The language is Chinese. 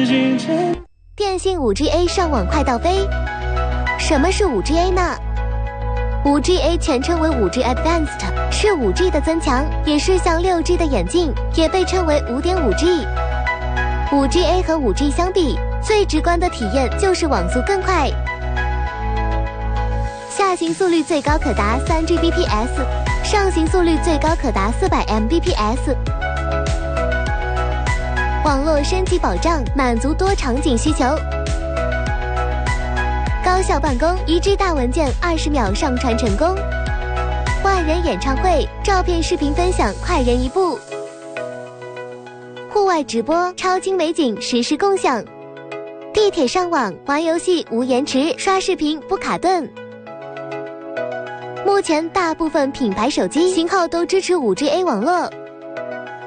电信 5G-A 上网快到飞。什么是 5G-A 呢？ 5G-A 全称为 5G Advanced， 是 5G 的增强，也是向 6G 的演进，也被称为 5.5G。 5G-A 和 5G 相比，最直观的体验就是网速更快，下行速率最高可达 3Gbps， 上行速率最高可达400 Mbps。 网络升级保障，满足多场景需求，高效办公，1G 大文件20秒上传成功，万人演唱会，照片视频分享快人一步，户外直播，超清美景实时共享，地铁上网玩游戏无延迟，刷视频不卡顿。目前大部分品牌手机型号都支持 5G-A 网络。